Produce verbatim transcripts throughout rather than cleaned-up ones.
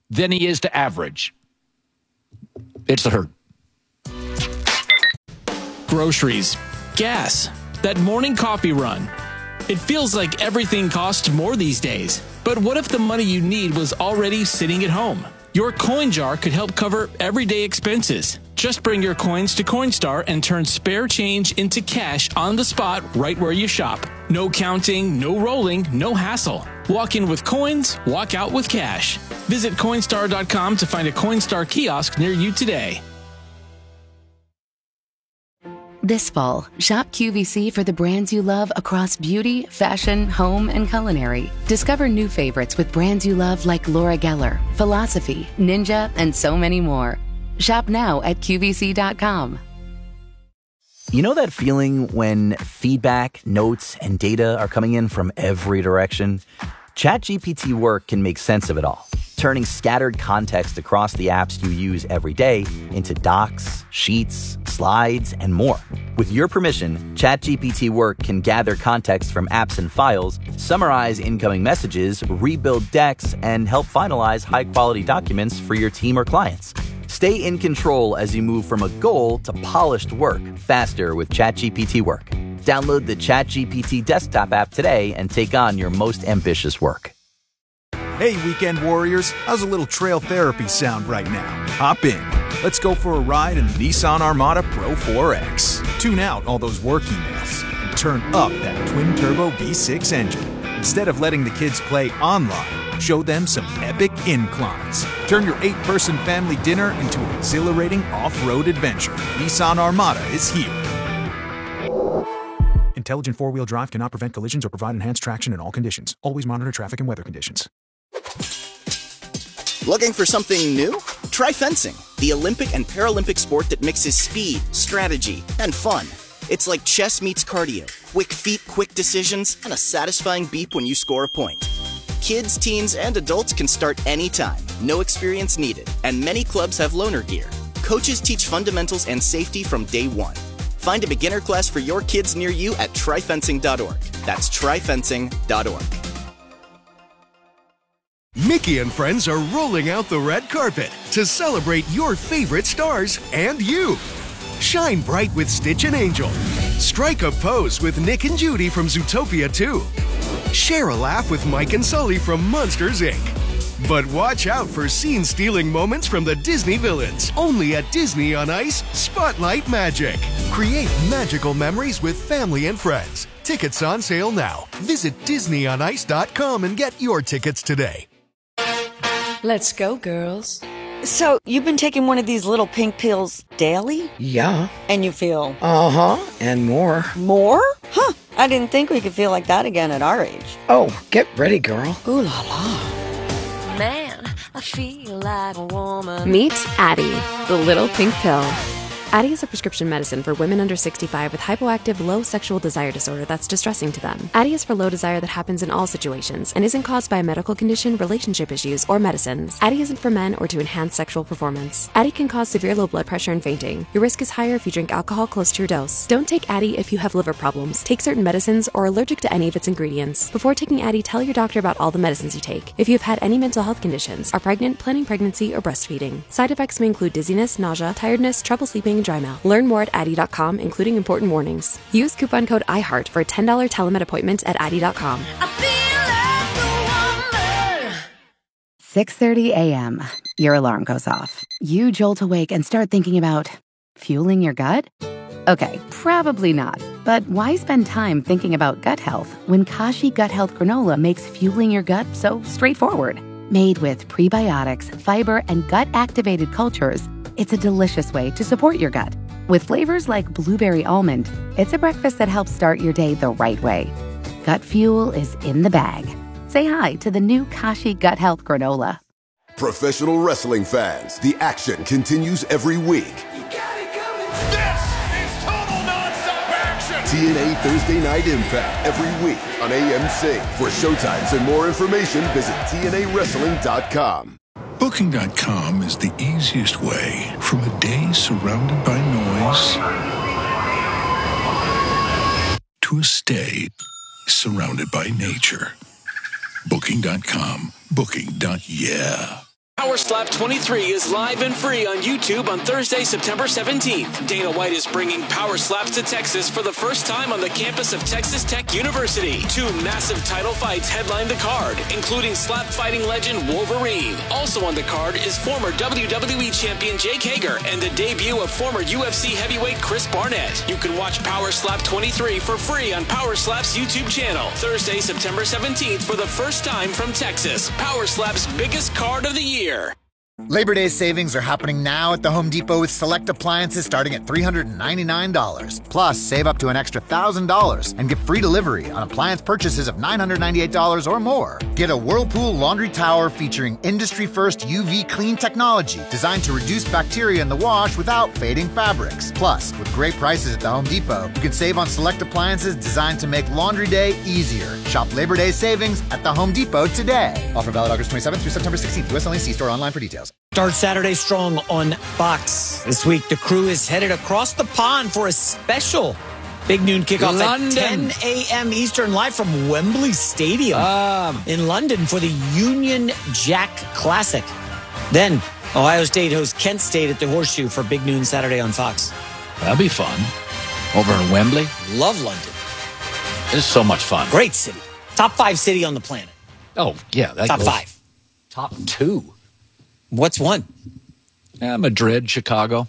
than he is to average. It's the Herd. Groceries, gas, that morning coffee run. It feels like everything costs more these days. But what if the money you need was already sitting at home? Your coin jar could help cover everyday expenses. Just bring your coins to Coinstar and turn spare change into cash on the spot right where you shop. No counting, no rolling, no hassle. Walk in with coins, walk out with cash. Visit Coinstar dot com to find a Coinstar kiosk near you today. This fall, shop Q V C for the brands you love across beauty, fashion, home, and culinary. Discover new favorites with brands you love like Laura Geller, Philosophy, Ninja, and so many more. Shop now at Q V C dot com. You know that feeling when feedback, notes, and data are coming in from every direction? ChatGPT Work can make sense of it all, turning scattered context across the apps you use every day into docs, sheets, slides, and more. With your permission, ChatGPT Work can gather context from apps and files, summarize incoming messages, rebuild decks, and help finalize high-quality documents for your team or clients. Stay in control as you move from a goal to polished work faster with ChatGPT Work. Download the ChatGPT desktop app today and take on your most ambitious work. Hey, weekend warriors, how's a little trail therapy sound right now? Hop in. Let's go for a ride in the Nissan Armada Pro four X. Tune out all those work emails and turn up that twin-turbo V six engine. Instead of letting the kids play online, show them some epic inclines. Turn your eight-person family dinner into an exhilarating off-road adventure. Nissan Armada is here. Intelligent four-wheel drive cannot prevent collisions or provide enhanced traction in all conditions. Always monitor traffic and weather conditions. Looking for something new? Try fencing, the Olympic and Paralympic sport that mixes speed, strategy, and fun. It's like chess meets cardio, quick feet, quick decisions, and a satisfying beep when you score a point. Kids, teens, and adults can start anytime, no experience needed, and many clubs have loaner gear. Coaches teach fundamentals and safety from day one. Find a beginner class for your kids near you at try fencing dot org. That's try fencing dot org. Mickey and friends are rolling out the red carpet to celebrate your favorite stars and you. Shine bright with Stitch and Angel. Strike a pose with Nick and Judy from Zootopia two. Share a laugh with Mike and Sully from Monsters, Incorporated. But watch out for scene-stealing moments from the Disney villains. Only at Disney on Ice, Spotlight Magic. Create magical memories with family and friends. Tickets on sale now. Visit Disney on Ice dot com and get your tickets today. Let's go, girls. So, you've been taking one of these little pink pills daily? Yeah. And you feel? Uh-huh, and more. More? Huh, I didn't think we could feel like that again at our age. Oh, get ready, girl. Ooh la la. Man, I feel like a woman. Meet Addyi, the little pink pill. Addyi is a prescription medicine for women under sixty-five with hypoactive low sexual desire disorder that's distressing to them. Addyi is for low desire that happens in all situations and isn't caused by a medical condition, relationship issues, or medicines. Addyi isn't for men or to enhance sexual performance. Addyi can cause severe low blood pressure and fainting. Your risk is higher if you drink alcohol close to your dose. Don't take Addyi if you have liver problems, take certain medicines, or are allergic to any of its ingredients. Before taking Addyi, tell your doctor about all the medicines you take. If you have had any mental health conditions, are pregnant, planning pregnancy, or breastfeeding. Side effects may include dizziness, nausea, tiredness, trouble sleeping, and dry mouth. Learn more at Addyi dot com, including important warnings. Use coupon code iHeart for a ten dollars telemed appointment at Addyi dot com. six thirty a.m. Your alarm goes off. You jolt awake and start thinking about fueling your gut? Okay, probably not. But why spend time thinking about gut health when Kashi Gut Health Granola makes fueling your gut so straightforward? Made with prebiotics, fiber, and gut-activated cultures, it's a delicious way to support your gut. With flavors like blueberry almond, it's a breakfast that helps start your day the right way. Gut fuel is in the bag. Say hi to the new Kashi Gut Health Granola. Professional wrestling fans, the action continues every week. This is total nonstop action! T N A Thursday Night Impact every week on A M C. For showtimes and more information, visit T N A wrestling dot com. Booking dot com is the easiest way from a day surrounded by noise to a stay surrounded by nature. Booking dot com. Booking. Yeah. Power Slap twenty-three is live and free on YouTube on Thursday, September seventeenth. Dana White is bringing Power Slaps to Texas for the first time on the campus of Texas Tech University. Two massive title fights headline the card, including slap fighting legend Wolverine. Also on the card is former W W E champion Jake Hager and the debut of former U F C heavyweight Chris Barnett. You can watch Power Slap twenty-three for free on Power Slap's YouTube channel. Thursday, September seventeenth for the first time from Texas. Power Slap's biggest card of the year. Labor Day savings are happening now at the Home Depot with select appliances starting at three hundred ninety-nine dollars. Plus, save up to an extra one thousand dollars and get free delivery on appliance purchases of nine hundred ninety-eight dollars or more. Get a Whirlpool laundry tower featuring industry-first U V clean technology designed to reduce bacteria in the wash without fading fabrics. Plus, with great prices at the Home Depot, you can save on select appliances designed to make laundry day easier. Shop Labor Day savings at the Home Depot today. Offer valid August twenty-seventh through September sixteenth. U S only. See store online for details. Start Saturday strong on Fox. This week, the crew is headed across the pond for a special Big Noon kickoff London. at ten a.m. Eastern, live from Wembley Stadium Um, in London for the Union Jack Classic. Then, Ohio State hosts Kent State at the Horseshoe for Big Noon Saturday on Fox. That'd be fun. Over in Wembley. Love London. It's so much fun. Great city. Top five city on the planet. Oh, yeah. That Top goes- five. Top two. What's one? Yeah, Madrid, Chicago.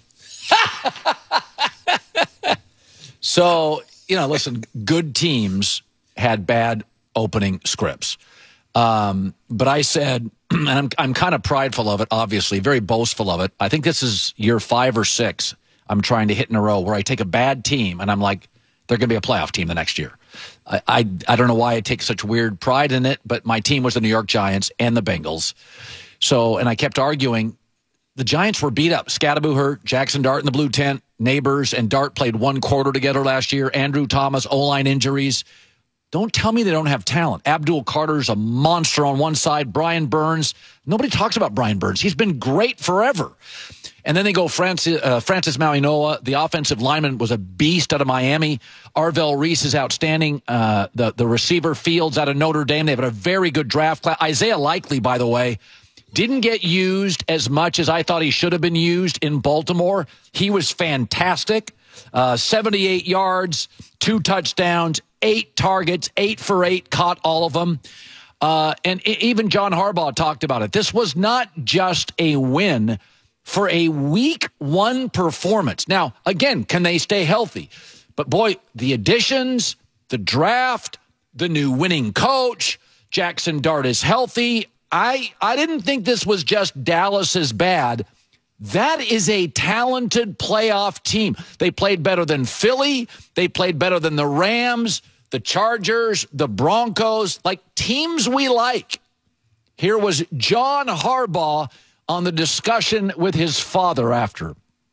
So, you know, listen, good teams had bad opening scripts. Um, but I said, and I'm, I'm kind of prideful of it, obviously, very boastful of it. I think this is year five or six I'm trying to hit in a row where I take a bad team and I'm like, they're going to be a playoff team the next year. I, I, I don't know why I take such weird pride in it, but my team was the New York Giants and the Bengals. So, and I kept arguing, the Giants were beat up. Scatterbo hurt, Jackson Dart in the blue tent, Neighbors and Dart played one quarter together last year. Andrew Thomas, O-line injuries. Don't tell me they don't have talent. Abdul Carter's a monster on one side. Brian Burns. Nobody talks about Brian Burns. He's been great forever. And then they go Francis, uh, Francis Mauigoa. The offensive lineman was a beast out of Miami. Arvell Reese is outstanding. Uh, the, the receiver Fields out of Notre Dame. They have a very good draft class. Isaiah Likely, by the way, didn't get used as much as I thought he should have been used in Baltimore. He was fantastic. Uh, seventy-eight yards, two touchdowns, eight targets, eight for eight, caught all of them. Uh, and even John Harbaugh talked about it. This was not just a win for a week one performance. Now, again, can they stay healthy? But boy, the additions, the draft, the new winning coach, Jackson Dart is healthy. I, I didn't think this was just Dallas's bad. That is a talented playoff team. They played better than Philly. They played better than the Rams, the Chargers, the Broncos, like teams we like. Here was John Harbaugh on the discussion with his father after.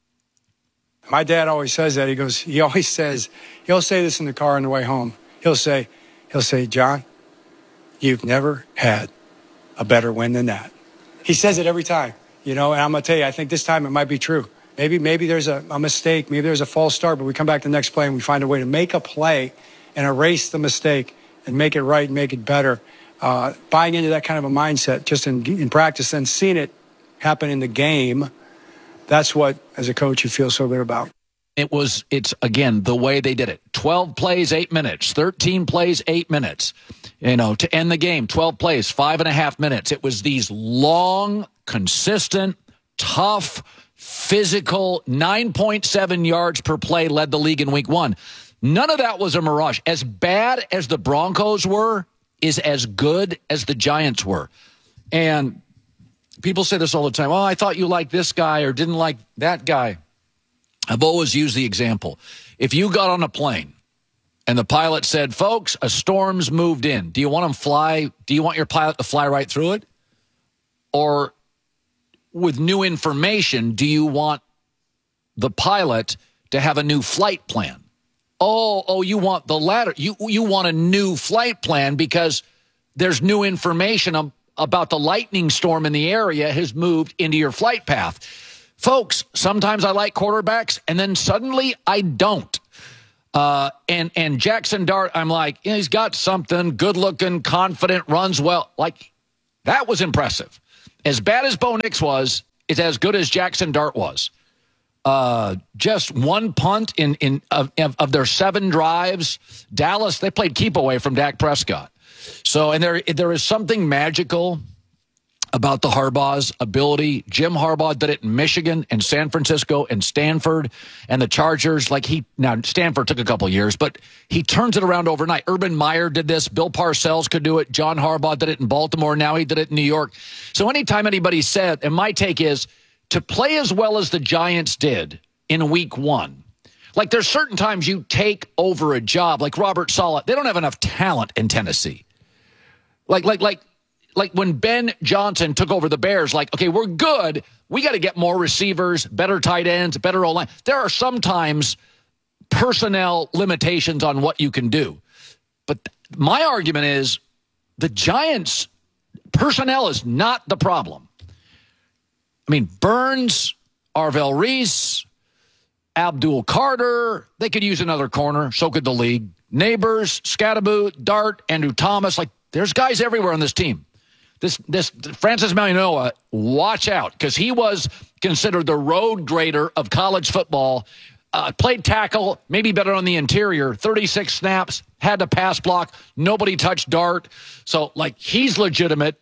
My dad always says that. He goes, he always says, he'll say this in the car on the way home. He'll say, he'll say, John, you've never had a better win than that. He says it every time, you know, and I'm going to tell you, I think this time it might be true. Maybe maybe there's a, a mistake, maybe there's a false start, but we come back to the next play and we find a way to make a play and erase the mistake and make it right and make it better. Uh, buying into that kind of a mindset just in, in practice and seeing it happen in the game, that's what, as a coach, you feel so good about. It was, it's, again, the way they did it. twelve plays, eight minutes. thirteen plays, eight minutes. You know, to end the game, twelve plays, five and a half minutes. It was these long, consistent, tough, physical, nine point seven yards per play led the league in week one. None of that was a mirage. As bad as the Broncos were is as good as the Giants were. And people say this all the time. Oh, I thought you liked this guy or didn't like that guy. I've always used the example. If you got on a plane and the pilot said, folks, a storm's moved in. Do you want them fly? Do you want your pilot to fly right through it? Or with new information, do you want the pilot to have a new flight plan? Oh, oh, you want the latter. You, you want a new flight plan because there's new information about the lightning storm in the area has moved into your flight path. Folks, sometimes I like quarterbacks, and then suddenly I don't. Uh, and and Jackson Dart, I'm like, yeah, he's got something, good-looking, confident, runs well. Like, that was impressive. As bad as Bo Nix was, it's as good as Jackson Dart was. Uh, just one punt in in of, of their seven drives. Dallas, they played keep away from Dak Prescott. So, and there there is something magical about the Harbaugh's ability. Jim Harbaugh did it in Michigan and San Francisco and Stanford and the Chargers. Like he now Stanford took a couple years, but he turns it around overnight. Urban Meyer did this. Bill Parcells could do it. John Harbaugh did it in Baltimore. Now he did it in New York. So anytime anybody said, and my take is, to play as well as the Giants did in week one, like there's certain times you take over a job, like Robert Saleh. They don't have enough talent in Tennessee. Like, like, like, like when Ben Johnson took over the Bears, like, okay, we're good. We got to get more receivers, better tight ends, better O-line. There are sometimes personnel limitations on what you can do. But my argument is the Giants' personnel is not the problem. I mean, Burns, Arvell Reese, Abdul Carter, they could use another corner. So could the league. Neighbors, Scatterboot, Dart, Andrew Thomas. Like, there's guys everywhere on this team. This, this Francis Mauigoa, watch out, because he was considered the road grader of college football. Uh, played tackle, maybe better on the interior. thirty-six snaps, had to pass block. Nobody touched Dart. So, like, he's legitimate.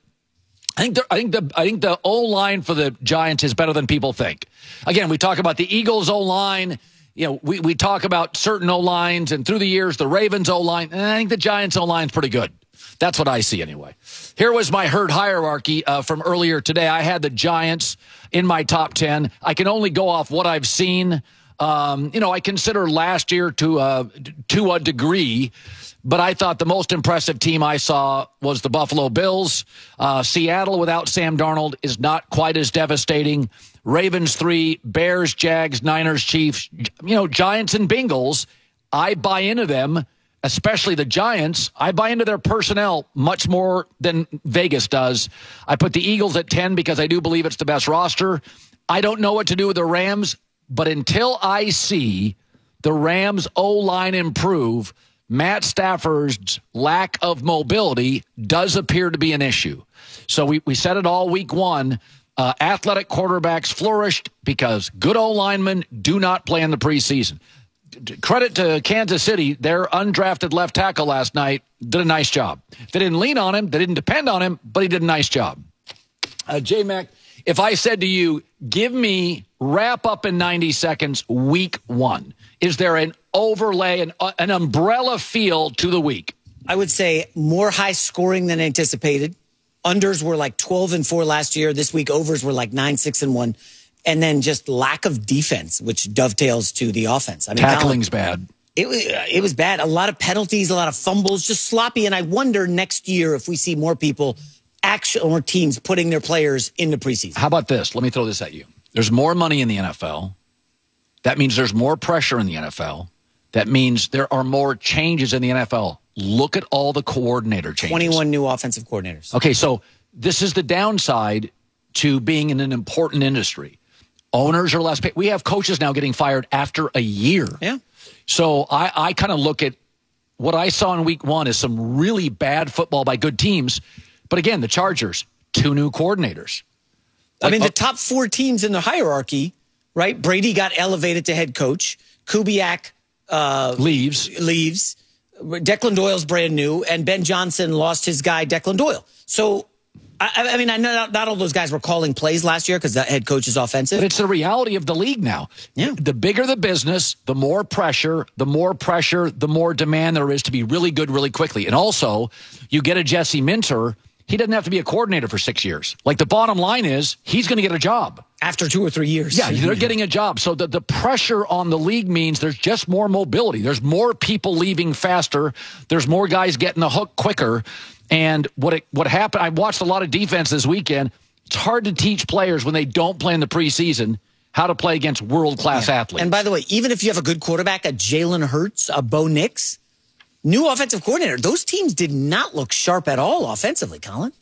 I think, I think the I think the O-line for the Giants is better than people think. Again, we talk about the Eagles O-line. You know, we, we talk about certain O-lines, and through the years, the Ravens O-line. And I think the Giants O-line is pretty good. That's what I see anyway. Here was my herd hierarchy uh, from earlier today. I had the Giants in my top ten. I can only go off what I've seen. Um, you know, I consider last year to uh, to a degree. But I thought the most impressive team I saw was the Buffalo Bills. Uh, Seattle without Sam Darnold is not quite as devastating. Ravens three, Bears, Jags, Niners, Chiefs, you know, Giants and Bengals. I buy into them, especially the Giants. I buy into their personnel much more than Vegas does. I put the Eagles at ten because I do believe it's the best roster. I don't know what to do with the Rams, but until I see the Rams O-line improve, Matt Stafford's lack of mobility does appear to be an issue. So we, we said it all week one. Uh, athletic quarterbacks flourished because good O-linemen do not play in the preseason. D- credit to Kansas City, their undrafted left tackle last night did a nice job. They didn't lean on him. They didn't depend on him, but he did a nice job. Uh, J-Mac, if I said to you, give me wrap up in ninety seconds week one, is there an overlay, an, uh, an umbrella feel to the week? I would say more high scoring than anticipated. Unders were like twelve and four last year. This week, overs were like nine, six and one. And then just lack of defense, which dovetails to the offense. I mean, tackling's bad. It was, it was bad. A lot of penalties, a lot of fumbles, just sloppy. And I wonder next year if we see more people, actual or teams putting their players into preseason. How about this? Let me throw this at you. There's more money in the N F L. That means there's more pressure in the N F L. That means there are more changes in the N F L. Look at all the coordinator changes. twenty-one new offensive coordinators. Okay, so this is the downside to being in an important industry. Owners are less paid. We have coaches now getting fired after a year. Yeah. So I, I kind of look at what I saw in week one as some really bad football by good teams. But again, the Chargers, two new coordinators. Like, I mean, the top four teams in the hierarchy, right? Brady got elevated to head coach. Kubiak uh, leaves. Leaves. Declan Doyle's brand new, and Ben Johnson lost his guy, Declan Doyle. So, I, I mean, I know not, not all those guys were calling plays last year because the head coach is offensive. But it's the reality of the league now. Yeah. The bigger the business, the more pressure, the more pressure, the more demand there is to be really good really quickly. And also, you get a Jesse Minter, he doesn't have to be a coordinator for six years. Like, the bottom line is he's going to get a job. After two or three years. Yeah, they're getting a job. So the, the pressure on the league means there's just more mobility. There's more people leaving faster. There's more guys getting the hook quicker. And what it, what happened, I watched a lot of defense this weekend. It's hard to teach players when they don't play in the preseason how to play against world-class yeah. athletes. And by the way, even if you have a good quarterback, a Jalen Hurts, a Bo Nix, new offensive coordinator, those teams did not look sharp at all offensively, Colin.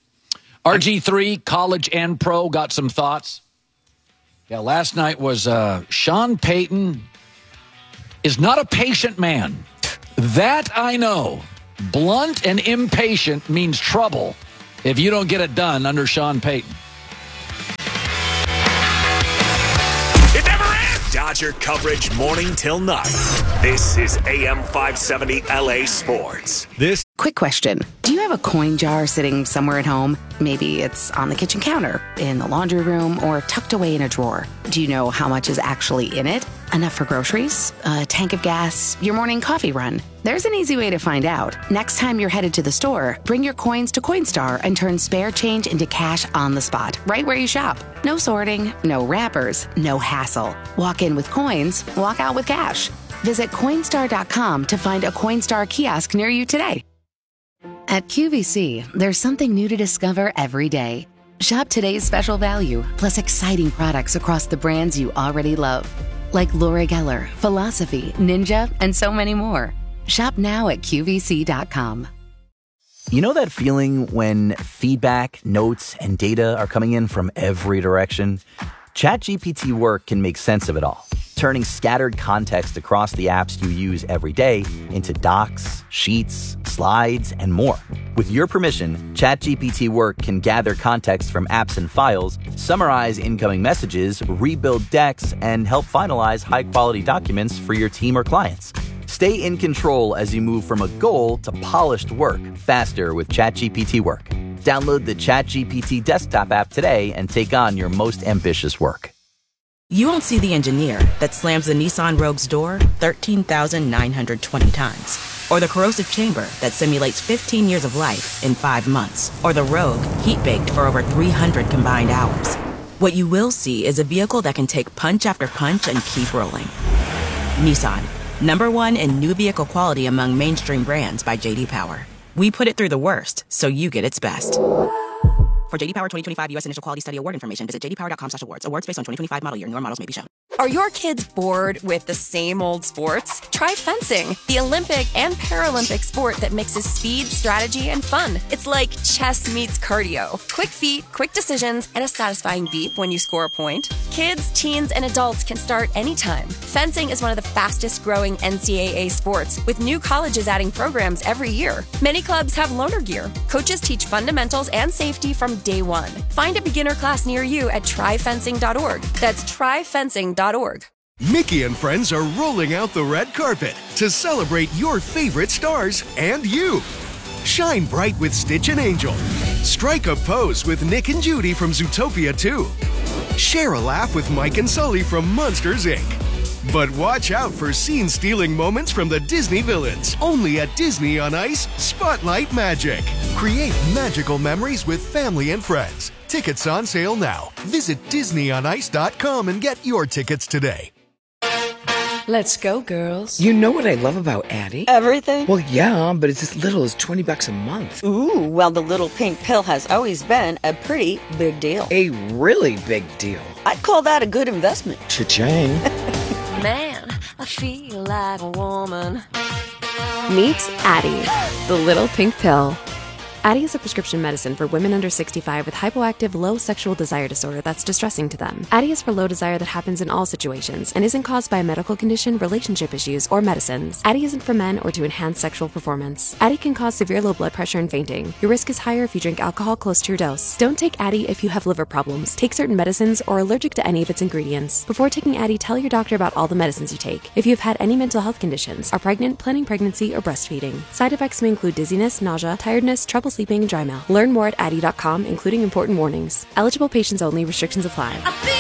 R G three, college and pro, got some thoughts. Yeah, last night was uh, Sean Payton is not a patient man. That I know. Blunt and impatient means trouble if you don't get it done under Sean Payton. Dodger coverage morning till night. This is A M five seventy L A Sports. This quick question. Do you have a coin jar sitting somewhere at home? Maybe it's on the kitchen counter, in the laundry room, or tucked away in a drawer. Do you know how much is actually in it? Enough for groceries, a tank of gas, your morning coffee run? There's an easy way to find out. Next time you're headed to the store, bring your coins to Coinstar and turn spare change into cash on the spot, right where you shop. No sorting, no wrappers, no hassle. Walk in with coins, walk out with cash. Visit Coinstar dot com to find a Coinstar kiosk near you today. At Q V C, there's something new to discover every day. Shop today's special value, plus exciting products across the brands you already love. Like Laura Geller, Philosophy, Ninja, and so many more. Shop now at Q V C dot com. You know that feeling when feedback, notes, and data are coming in from every direction? ChatGPT Work can make sense of it all, turning scattered context across the apps you use every day into docs, sheets, slides, and more. With your permission, ChatGPT Work can gather context from apps and files, summarize incoming messages, rebuild decks, and help finalize high-quality documents for your team or clients. Stay in control as you move from a goal to polished work faster with ChatGPT Work. Download the ChatGPT desktop app today and take on your most ambitious work. You won't see the engineer that slams the Nissan Rogue's door thirteen thousand nine hundred twenty times. Or the corrosive chamber that simulates fifteen years of life in five months. Or the Rogue heat-baked for over three hundred combined hours. What you will see is a vehicle that can take punch after punch and keep rolling. Nissan, number one in new vehicle quality among mainstream brands by J D Power. We put it through the worst, so you get its best. For J D Power twenty twenty-five U S Initial Quality Study Award information, visit j d power dot com slash awards. Awards based on twenty twenty-five model year. Newer models may be shown. Are your kids bored with the same old sports? Try fencing, the Olympic and Paralympic sport that mixes speed, strategy, and fun. It's like chess meets cardio. Quick feet, quick decisions, and a satisfying beep when you score a point. Kids, teens, and adults can start anytime. Fencing is one of the fastest growing N C double A sports, with new colleges adding programs every year. Many clubs have loaner gear. Coaches teach fundamentals and safety from day one. Find a beginner class near you at try fencing dot org. That's try fencing dot org. Mickey and friends are rolling out the red carpet to celebrate your favorite stars and you. Shine bright with Stitch and Angel. Strike a pose with Nick and Judy from Zootopia two. Share a laugh with Mike and Sully from Monsters, Incorporated. But watch out for scene-stealing moments from the Disney villains. Only at Disney on Ice, Spotlight Magic. Create magical memories with family and friends. Tickets on sale now. Visit disney on ice dot com and get your tickets today. Let's go, girls. You know what I love about Addie? Everything? Well, yeah, but it's as little as twenty bucks a month. Ooh, well, the little pink pill has always been a pretty big deal. A really big deal. I'd call that a good investment. Cha-ching. Man, I feel like a woman. Meet Addie, the little pink pill. Addie is a prescription medicine for women under sixty-five with hypoactive low sexual desire disorder that's distressing to them. Addie is for low desire that happens in all situations and isn't caused by a medical condition, relationship issues, or medicines. Addie isn't for men or to enhance sexual performance. Addie can cause severe low blood pressure and fainting. Your risk is higher if you drink alcohol close to your dose. Don't take Addie if you have liver problems, take certain medicines, or are allergic to any of its ingredients. Before taking Addie, tell your doctor about all the medicines you take. If you have had any mental health conditions, are pregnant, planning pregnancy, or breastfeeding. Side effects may include dizziness, nausea, tiredness, trouble sleeping, and dry mouth. Learn more at addie dot com, including important warnings. Eligible patients only. Restrictions apply.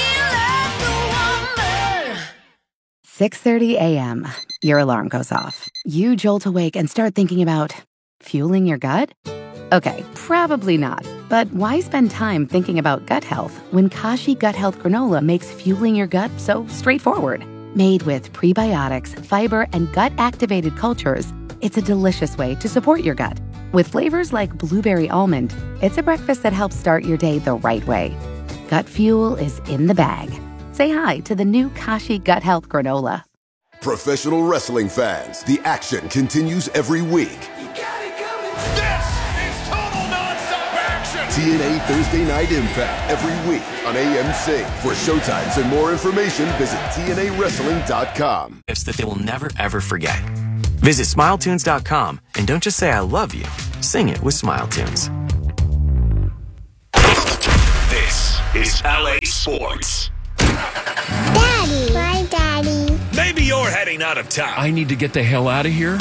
six thirty a.m. Your alarm goes off. You jolt awake and start thinking about fueling your gut? Okay, probably not. But why spend time thinking about gut health when Kashi Gut Health Granola makes fueling your gut so straightforward? Made with prebiotics, fiber, and gut-activated cultures, it's a delicious way to support your gut. With flavors like blueberry almond, it's a breakfast that helps start your day the right way. Gut fuel is in the bag. Say hi to the new Kashi Gut Health Granola. Professional wrestling fans, the action continues every week. This is total nonstop action. T N A Thursday Night Impact every week on A M C. For showtimes and more information, visit T N A wrestling dot com. It's that they will never ever forget. Visit smile tunes dot com and don't just say I love you, sing it with Smile Tunes. This is L A Sports. Daddy, my daddy getting out of town. I need to get the hell out of here.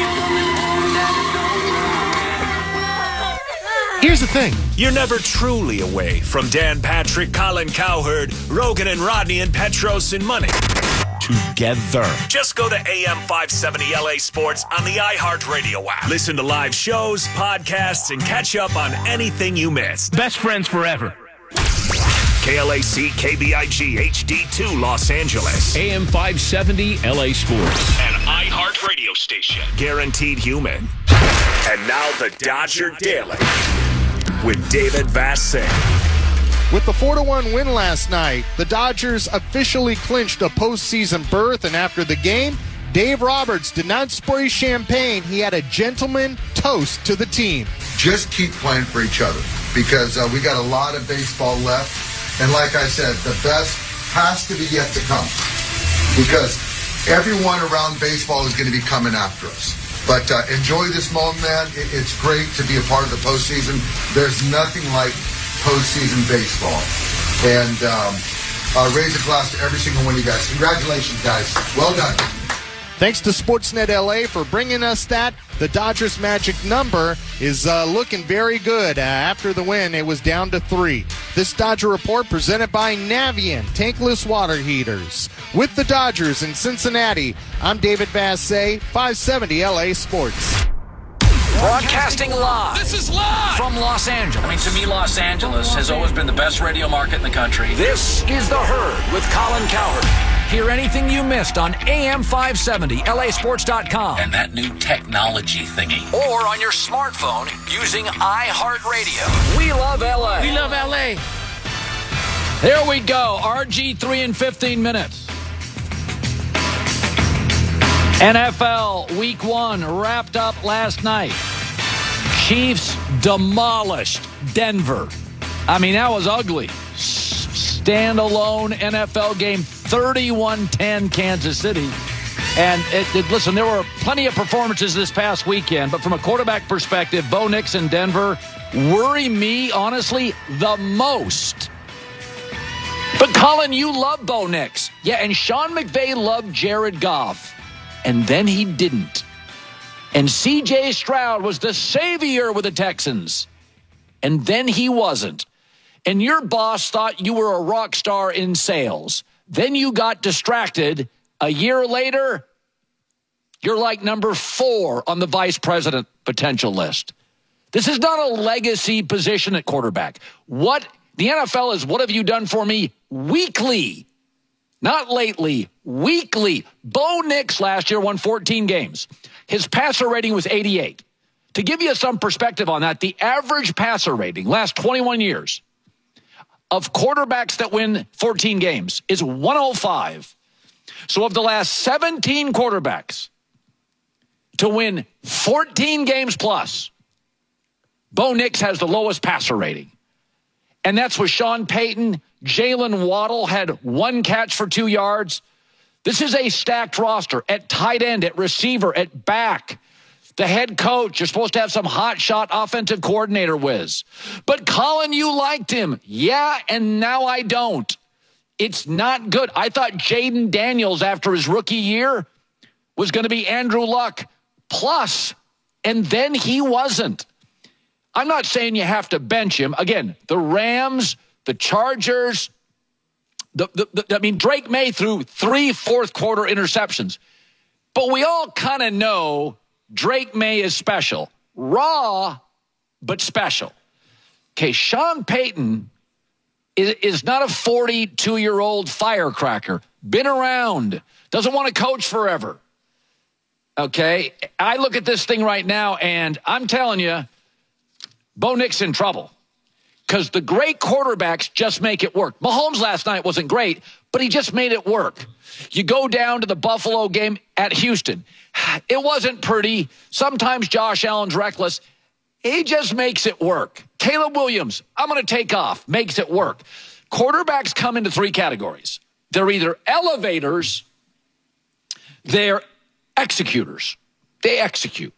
Here's the thing. You're never truly away from Dan Patrick, Colin Cowherd, Rogan and Rodney and Petros and Money. Together. Just go to A M five seventy L A Sports on the iHeartRadio app. Listen to live shows, podcasts, and catch up on anything you missed. Best friends forever. K L A C K B I G H D two Los Angeles. A M five seventy L A Sports. An iHeartRadio station. Guaranteed human. And now the Dodger Daily with David Vassegh. With the four to one win last night, the Dodgers officially clinched a postseason berth, and after the game, Dave Roberts did not spray champagne. He had a gentleman toast to the team. Just keep playing for each other because uh, we got a lot of baseball left. And like I said, the best has to be yet to come because everyone around baseball is going to be coming after us. But uh, enjoy this moment, man. It, it's great to be a part of the postseason. There's nothing like postseason baseball. And um, uh, raise a glass to every single one of you guys. Congratulations, guys. Well done. Thanks to Sportsnet L A for bringing us that. The Dodgers' magic number is uh, looking very good. Uh, after the win, it was down to three. This Dodger Report presented by Navien Tankless Water Heaters. With the Dodgers in Cincinnati, I'm David Vassegh, five seventy L A Sports. Broadcasting live. This is live from Los Angeles. I mean, to me, Los Angeles has always been the best radio market in the country. This is The Herd with Colin Cowherd. Hear anything you missed on A M five seventy L A sports dot com. And that new technology thingy. Or on your smartphone using iHeartRadio. We love L A. We love L A. There we go. R G three in fifteen minutes. N F L Week one wrapped up last night. Chiefs demolished Denver. I mean, that was ugly. Standalone N F L game, thirty-one ten Kansas City. And it, it, listen, there were plenty of performances this past weekend, but from a quarterback perspective, Bo Nix in Denver worry me, honestly, the most. But Colin, you love Bo Nix. Yeah, and Sean McVay loved Jared Goff. And then he didn't. And C J Stroud was the savior with the Texans. And then he wasn't. And your boss thought you were a rock star in sales. Then you got distracted. A year later, you're like number four on the vice president potential list. This is not a legacy position at quarterback. What the N F L is, what have you done for me weekly? Not lately, weekly. Bo Nix last year won fourteen games. His passer rating was eighty-eight. To give you some perspective on that, the average passer rating last twenty-one years of quarterbacks that win fourteen games is one oh five. So of the last seventeen quarterbacks to win fourteen games plus, Bo Nix has the lowest passer rating. And that's with Sean Payton. Jalen Waddle had one catch for two yards. This is a stacked roster at tight end, at receiver, at back. The head coach, you're supposed to have some hotshot offensive coordinator whiz. But Colin, you liked him. Yeah, and now I don't. It's not good. I thought Jaden Daniels, after his rookie year, was going to be Andrew Luck plus, and then he wasn't. I'm not saying you have to bench him. Again, the Rams, the Chargers, the, the, the I mean, Drake May threw three fourth quarter interceptions. But we all kind of know Drake May is special. Raw, but special. Okay, Sean Payton is, is not a forty-two-year-old firecracker. Been around. Doesn't want to coach forever. Okay, I look at this thing right now, and I'm telling you, Bo Nix in trouble. Because the great quarterbacks just make it work. Mahomes last night wasn't great, but he just made it work. You go down to the Buffalo game at Houston. It wasn't pretty. Sometimes Josh Allen's reckless. He just makes it work. Caleb Williams, I'm going to take off, makes it work. Quarterbacks come into three categories. They're either elevators, they're executors. They execute.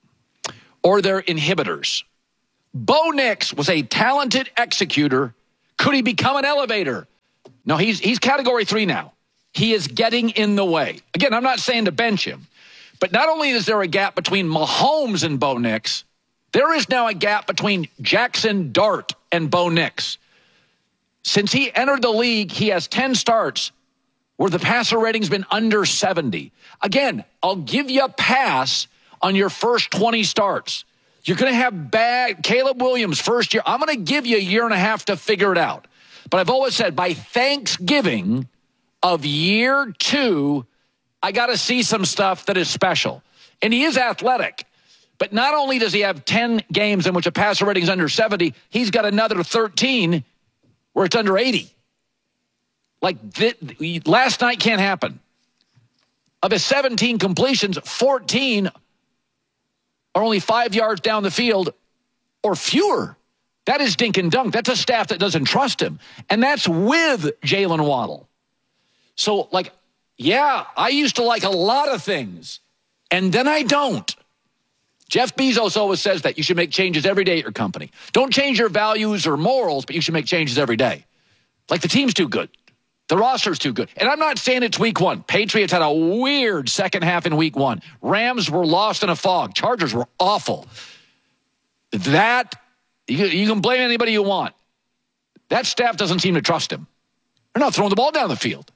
Or they're inhibitors. Bo Nix was a talented executor. Could he become an elevator? No, he's he's category three now. He is getting in the way. Again, I'm not saying to bench him, but not only is there a gap between Mahomes and Bo Nix, there is now a gap between Jackson Dart and Bo Nix. Since he entered the league, he has ten starts where the passer rating's been under seventy. Again, I'll give you a pass on your first twenty starts. You're going to have bad Caleb Williams first year. I'm going to give you a year and a half to figure it out. But I've always said by Thanksgiving of year two, I got to see some stuff that is special. And he is athletic. But not only does he have ten games in which a passer rating is under seventy, he's got another thirteen where it's under eighty. Like, th- last night can't happen. Of his seventeen completions, fourteen are only five yards down the field or fewer. That is dink and dunk. That's a staff that doesn't trust him. And that's with Jalen Waddle. So, like, yeah, I used to like a lot of things, and then I don't. Jeff Bezos always says that you should make changes every day at your company. Don't change your values or morals, but you should make changes every day. Like, the team's too good. The roster's too good. And I'm not saying it's week one. Patriots had a weird second half in week one. Rams were lost in a fog. Chargers were awful. That, you, you can blame anybody you want. That staff doesn't seem to trust him. They're not throwing the ball down the field.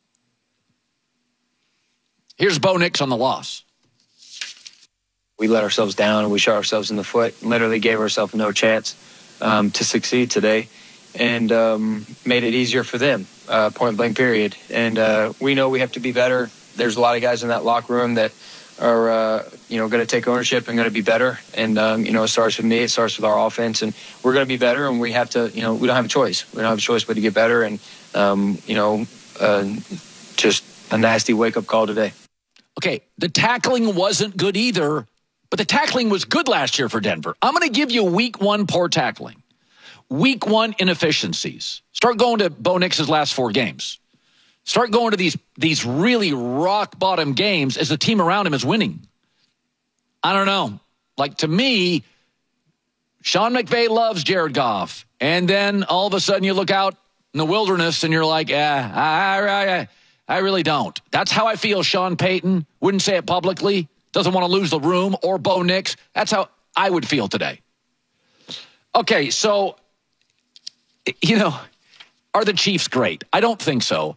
Here's Bo Nix on the loss. We let ourselves down and we shot ourselves in the foot, literally gave ourselves no chance um, to succeed today, and um, made it easier for them, uh, point blank period. And uh, we know we have to be better. There's a lot of guys in that locker room that are, uh, you know, going to take ownership and going to be better. And, um, you know, it starts with me, it starts with our offense, and we're going to be better, and we have to, you know, we don't have a choice. We don't have a choice but to get better, and, um, you know, uh, just a nasty wake-up call today. Okay, the tackling wasn't good either, but the tackling was good last year for Denver. I'm going to give you week one poor tackling. Week one inefficiencies. Start going to Bo Nix's last four games. Start going to these, these really rock-bottom games as the team around him is winning. I don't know. Like, to me, Sean McVay loves Jared Goff. And then all of a sudden you look out in the wilderness and you're like, eh, I, I, I, I really don't. That's how I feel. Sean Payton wouldn't say it publicly. Doesn't want to lose the room, or Bo Nix. That's how I would feel today. Okay, so, you know, are the Chiefs great? I don't think so.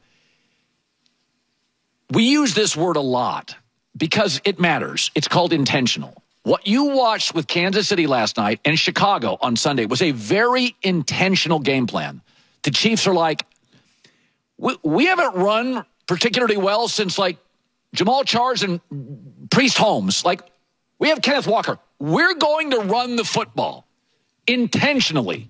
We use this word a lot because it matters. It's called intentional. What you watched with Kansas City last night and Chicago on Sunday was a very intentional game plan. The Chiefs are like, we, we haven't run particularly well since, like, Jamal Charles and Priest Holmes. Like, we have Kenneth Walker. We're going to run the football intentionally.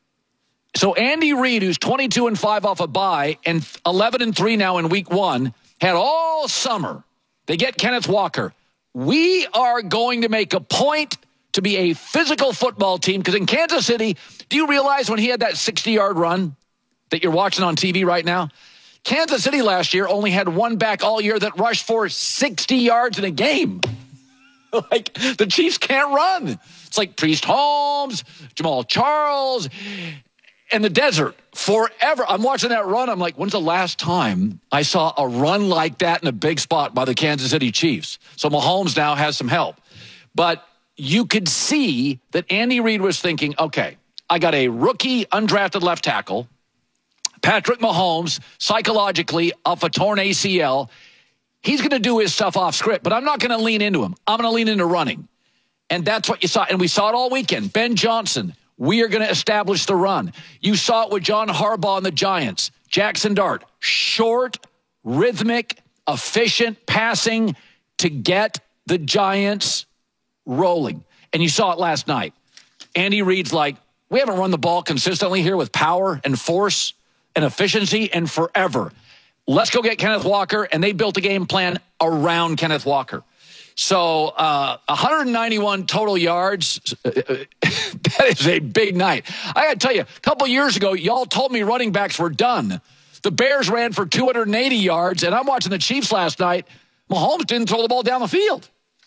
So Andy Reid, who's twenty-two and five off a bye and eleven and three now in week one, had all summer. They get Kenneth Walker. We are going to make a point to be a physical football team, because in Kansas City, do you realize when he had that sixty-yard run that you're watching on T V right now? Kansas City last year only had one back all year that rushed for sixty yards in a game. Like, the Chiefs can't run. It's like Priest Holmes, Jamal Charles, and the desert forever. I'm watching that run. I'm like, when's the last time I saw a run like that in a big spot by the Kansas City Chiefs? So Mahomes now has some help. But you could see that Andy Reid was thinking, okay, I got a rookie undrafted left tackle, Patrick Mahomes, psychologically off a torn A C L. He's going to do his stuff off script, but I'm not going to lean into him. I'm going to lean into running. And that's what you saw. And we saw it all weekend. Ben Johnson, we are going to establish the run. You saw it with John Harbaugh and the Giants. Jackson Dart, short, rhythmic, efficient passing to get the Giants rolling. And you saw it last night. Andy Reid's like, we haven't run the ball consistently here with power and force and efficiency and forever. Let's go get Kenneth Walker. And they built a game plan around Kenneth Walker. So uh, one hundred ninety-one total yards, that is a big night. I got to tell you, a couple years ago, y'all told me running backs were done. The Bears ran for two hundred eighty yards, and I'm watching the Chiefs last night. Mahomes didn't throw the ball down the field.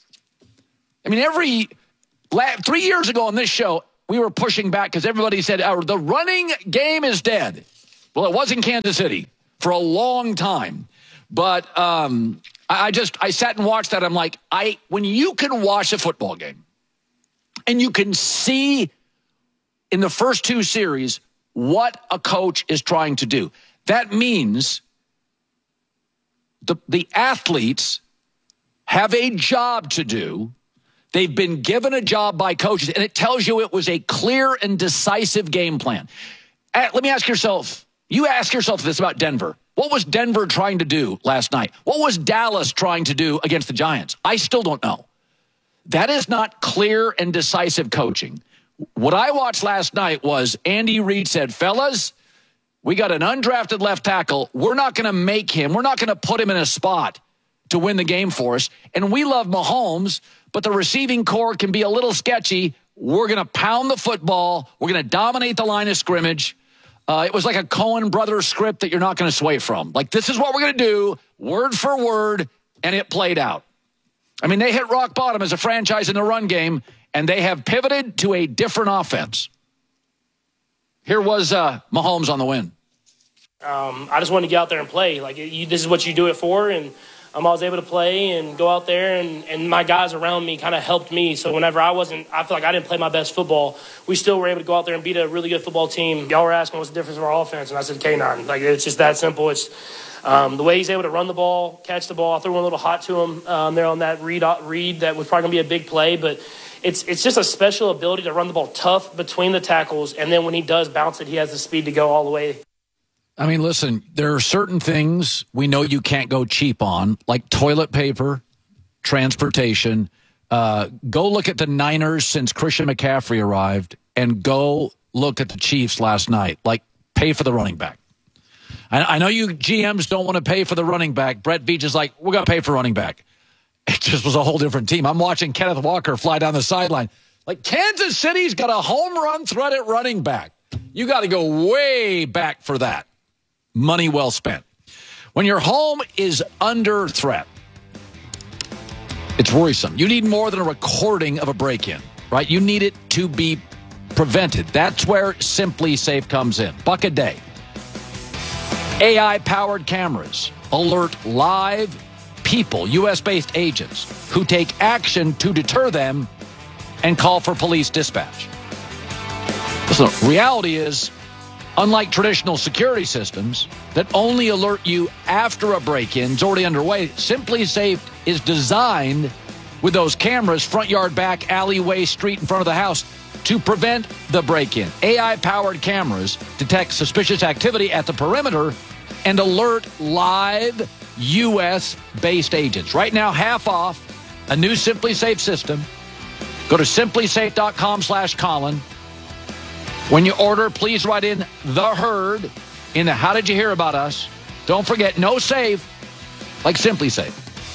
I mean, every three years ago on this show, we were pushing back because everybody said, oh, the running game is dead. Well, it was in Kansas City for a long time. But um, I, I just, I sat and watched that. I'm like, I, when you can watch a football game and you can see in the first two series what a coach is trying to do, that means the, the athletes have a job to do. They've been given a job by coaches, and it tells you it was a clear and decisive game plan. Uh, let me ask yourself, you ask yourself this about Denver. What was Denver trying to do last night? What was Dallas trying to do against the Giants? I still don't know. That is not clear and decisive coaching. What I watched last night was Andy Reid said, fellas, we got an undrafted left tackle. We're not going to make him. We're not going to put him in a spot to win the game for us. And we love Mahomes, but the receiving core can be a little sketchy. We're going to pound the football. We're going to dominate the line of scrimmage. Uh, it was like a Coen Brothers script that you're not going to sway from. Like, this is what we're going to do, word for word, and it played out. I mean, they hit rock bottom as a franchise in the run game, and they have pivoted to a different offense. Here was uh, Mahomes on the win. Um, I just wanted to get out there and play. Like, you, this is what you do it for, and um, I was able to play and go out there, and, and my guys around me kind of helped me. So whenever I wasn't, I feel like I didn't play my best football, we still were able to go out there and beat a really good football team. Y'all were asking what's the difference of our offense, and I said K nine. Like, it's just that simple. It's um, the way he's able to run the ball, catch the ball. I threw one a little hot to him um, there on that read, read that was probably going to be a big play, but it's it's just a special ability to run the ball tough between the tackles, and then when he does bounce it, he has the speed to go all the way. I mean, listen, there are certain things we know you can't go cheap on, like toilet paper, transportation. Uh, go look at the Niners since Christian McCaffrey arrived, and go look at the Chiefs last night. Like, pay for the running back. I, I know you G Ms don't want to pay for the running back. Brett Veach is like, we're going to pay for running back. It just was a whole different team. I'm watching Kenneth Walker fly down the sideline. Like, Kansas City's got a home run threat at running back. You got to go way back for that. Money well spent. When your home is under threat, it's worrisome. You need more than a recording of a break-in, right? You need it to be prevented. That's where Simply Safe comes in. Buck a day. A I-powered cameras alert live people, U S-based agents, who take action to deter them and call for police dispatch. So, reality is, unlike traditional security systems that only alert you after a break-in is already underway, Simply Safe is designed with those cameras, front yard, back, alleyway, street in front of the house, to prevent the break-in. A I-powered cameras detect suspicious activity at the perimeter and alert live U S-based agents. Right now, half off a new Simply Safe system. Go to simply safe dot com slash Colin. When you order, please write in The Herd in the How Did You Hear About Us? Don't forget, no safe like Simply Safe.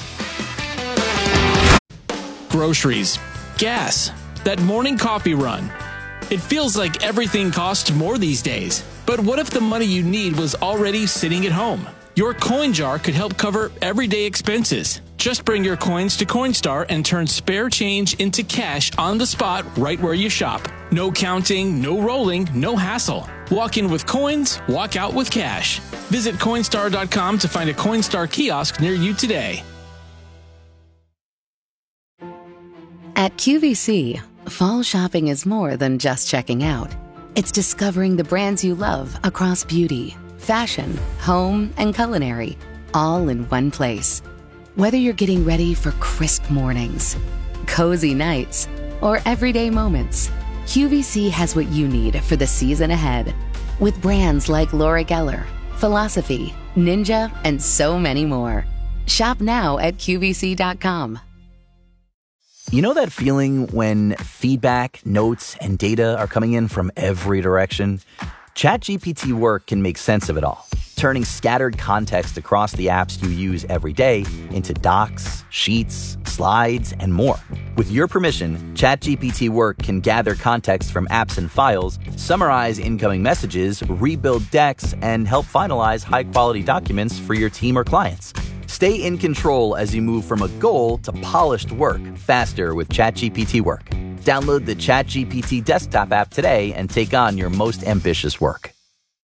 Groceries, gas, that morning coffee run. It feels like everything costs more these days. But what if the money you need was already sitting at home? Your coin jar could help cover everyday expenses. Just bring your coins to Coinstar and turn spare change into cash on the spot right where you shop. No counting, no rolling, no hassle. Walk in with coins, walk out with cash. Visit Coinstar dot com to find a Coinstar kiosk near you today. At Q V C, fall shopping is more than just checking out. It's discovering the brands you love across beauty, fashion, home, and culinary, all in one place. Whether you're getting ready for crisp mornings, cozy nights, or everyday moments, Q V C has what you need for the season ahead. With brands like Laura Geller, Philosophy, Ninja, and so many more. Shop now at Q V C dot com. You know that feeling when feedback, notes, and data are coming in from every direction? ChatGPT Work can make sense of it all, turning scattered context across the apps you use every day into docs, sheets, slides, and more. With your permission, ChatGPT Work can gather context from apps and files, summarize incoming messages, rebuild decks, and help finalize high-quality documents for your team or clients. Stay in control as you move from a goal to polished work faster with ChatGPT Work. Download the ChatGPT desktop app today and take on your most ambitious work.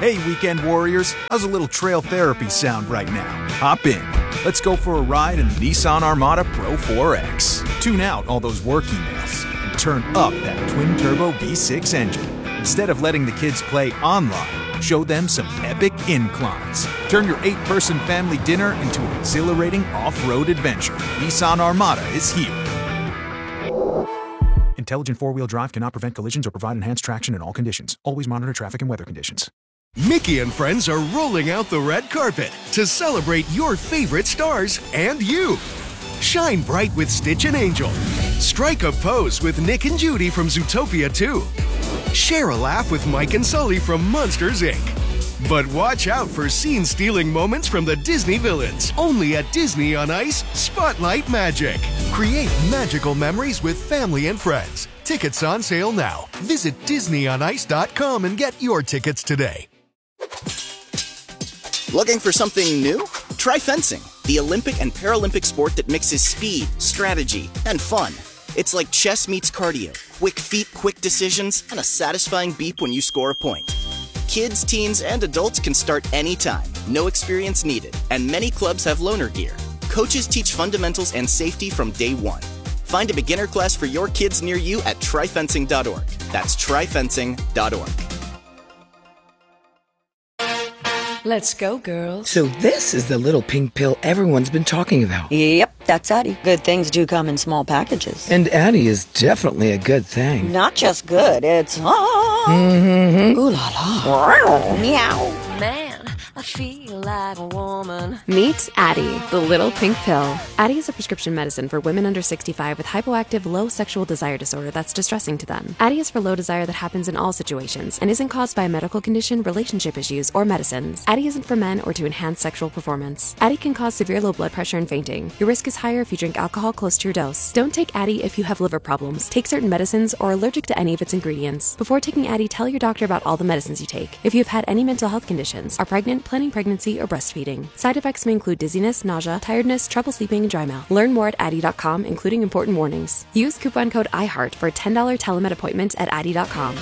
Hey, weekend warriors, how's a little trail therapy sound right now? Hop in. Let's go for a ride in the Nissan Armada Pro four X. Tune out all those work emails and turn up that twin-turbo V six engine. Instead of letting the kids play online, show them some epic inclines. Turn your eight-person family dinner into an exhilarating off-road adventure. Nissan Armada is here. Intelligent four-wheel drive cannot prevent collisions or provide enhanced traction in all conditions. Always monitor traffic and weather conditions. Mickey and friends are rolling out the red carpet to celebrate your favorite stars and you. Shine bright with Stitch and Angel. Strike a pose with Nick and Judy from Zootopia two. Share a laugh with Mike and Sully from Monsters, Incorporated. But watch out for scene-stealing moments from the Disney villains. Only at Disney on Ice Spotlight Magic. Create magical memories with family and friends. Tickets on sale now. Visit disney on ice dot com and get your tickets today. Looking for something new? Try fencing, the Olympic and Paralympic sport that mixes speed, strategy, and fun. It's like chess meets cardio. Quick feet, quick decisions, and a satisfying beep when you score a point. Kids, teens, and adults can start anytime. No experience needed. And many clubs have loaner gear. Coaches teach fundamentals and safety from day one. Find a beginner class for your kids near you at try fencing dot org. That's try fencing dot org. Let's go, girls. So this is the little pink pill everyone's been talking about. Yep, that's Addie. Good things do come in small packages. And Addie is definitely a good thing. Not just good, it's ah. Mm-hmm. Ooh la la. Meow. Man, I feel like a woman. Meet Addie, the little pink pill. Addie is a prescription medicine for women under sixty-five with hypoactive low sexual desire disorder that's distressing to them. Addie is for low desire that happens in all situations and isn't caused by a medical condition, relationship issues, or medicines. Addie isn't for men or to enhance sexual performance. Addie can cause severe low blood pressure and fainting. Your risk is higher if you drink alcohol close to your dose. Don't take Addie if you have liver problems, take certain medicines, or are allergic to any of its ingredients. Before taking Addie, tell your doctor about all the medicines you take. If you have had any mental health conditions, are pregnant, planning pregnancy, or breastfeeding. Side effects may include dizziness, nausea, tiredness, trouble sleeping, and dry mouth. Learn more at Addie dot com, including important warnings. Use coupon code iHeart for a ten dollars telemed appointment at Addie dot com.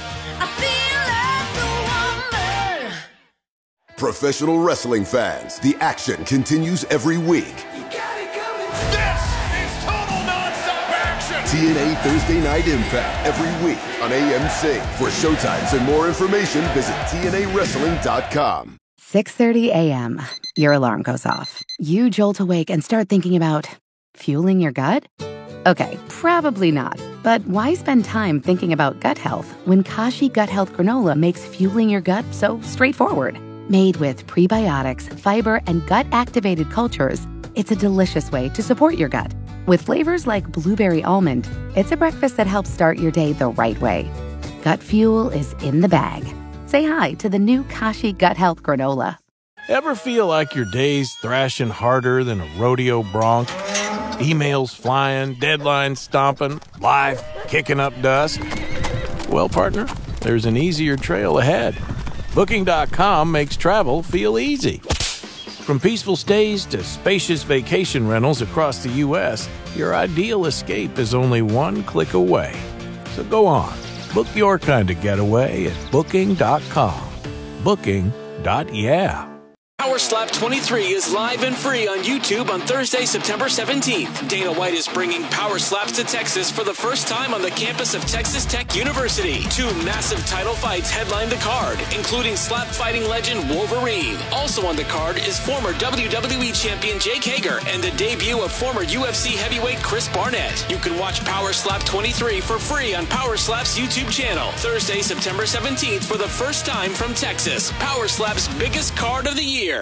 Professional wrestling fans, the action continues every week. This is total nonstop action. T N A Thursday Night Impact every week on A M C. For showtimes and more information, visit T N A wrestling dot com. six thirty a.m. Your alarm goes off. You jolt awake and start thinking about fueling your gut? Okay, probably not. But why spend time thinking about gut health when Kashi Gut Health Granola makes fueling your gut so straightforward? Made with prebiotics, fiber, and gut-activated cultures, it's a delicious way to support your gut. With flavors like blueberry almond, it's a breakfast that helps start your day the right way. Gut fuel is in the bag. Say hi to the new Kashi Gut Health Granola. Ever feel like your day's thrashing harder than a rodeo bronc? Emails flying, deadlines stomping, life kicking up dust? Well, partner, there's an easier trail ahead. Booking dot com makes travel feel easy. From peaceful stays to spacious vacation rentals across the U S, your ideal escape is only one click away. So go on, book your kind of getaway at Booking dot com. Booking. Yeah. Power Slap twenty-three is live and free on YouTube on Thursday, September seventeenth. Dana White is bringing Power Slaps to Texas for the first time on the campus of Texas Tech University. Two massive title fights headline the card, including slap fighting legend Wolverine. Also on the card is former W W E champion Jake Hager and the debut of former U F C heavyweight Chris Barnett. You can watch Power Slap twenty-three for free on Power Slap's YouTube channel. Thursday, September seventeenth for the first time from Texas. Power Slap's biggest card of the year.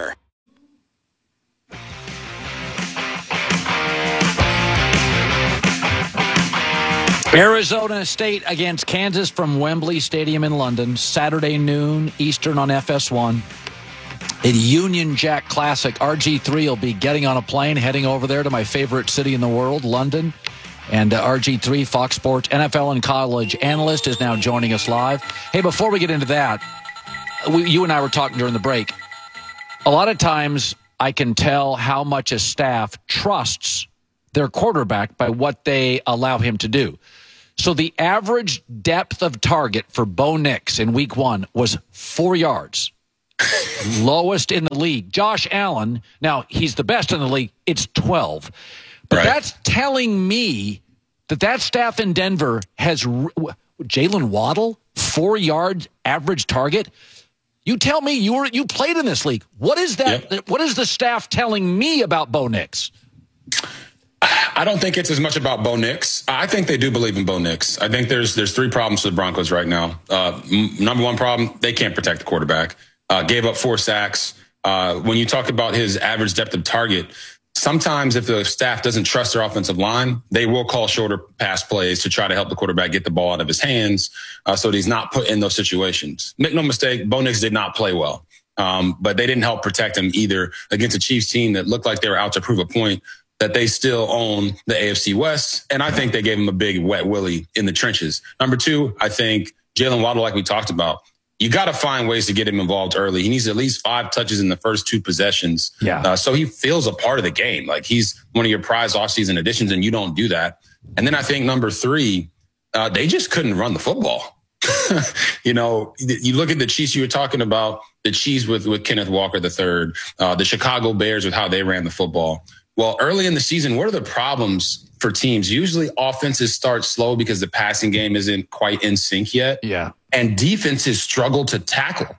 Arizona State against Kansas from Wembley Stadium in London, Saturday noon Eastern on F S one. A Union Jack Classic. R G three will be getting on a plane, heading over there to my favorite city in the world, London. And uh, R G three, Fox Sports, N F L and college analyst, is now joining us live. Hey, before we get into that, we, you and I were talking during the break. A lot of times I can tell how much a staff trusts their quarterback by what they allow him to do. So the average depth of target for Bo Nix in week one was four yards. Lowest in the league. Josh Allen, now he's the best in the league. It's twelve. But right. that's telling me that that staff in Denver has Jalen Waddle, four yards average target. You tell me you were you played in this league. What is that? Yep. What is the staff telling me about Bo Nix? I don't think it's as much about Bo Nix. I think they do believe in Bo Nix. I think there's there's three problems for the Broncos right now. Uh, m- number one problem, they can't protect the quarterback. Uh, gave up four sacks. Uh, when you talk about his average depth of target, sometimes if the staff doesn't trust their offensive line, they will call shorter pass plays to try to help the quarterback get the ball out of his hands uh, so that he's not put in those situations. Make no mistake, Bo Nix did not play well, um, but they didn't help protect him either against a Chiefs team that looked like they were out to prove a point that they still own the A F C West. And I think they gave him a big wet willy in the trenches. Number two, I think Jalen Waddle, like we talked about, you got to find ways to get him involved early. He needs at least five touches in the first two possessions. Yeah. Uh, so he feels a part of the game. Like he's one of your prize offseason additions, and you don't do that. And then I think number three, uh, they just couldn't run the football. You know, you look at the Chiefs you were talking about, the Chiefs with, with Kenneth Walker the third, uh, the Chicago Bears with how they ran the football. Well, early in the season, what are the problems for teams? Usually offenses start slow because the passing game isn't quite in sync yet. Yeah. And defenses struggle to tackle.